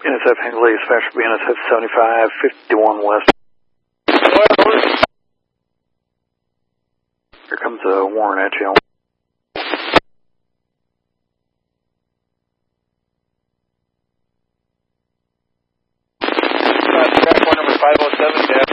NSF Hingley, dispatch for NSF 75, 51 West. Here comes a warrant at you. Track 4 number 507,